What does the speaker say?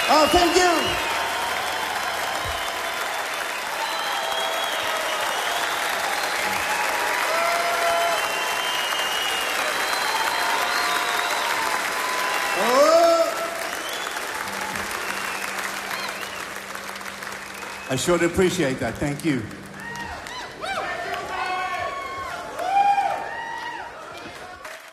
Oh, thank you. I sure appreciate that. Thank you.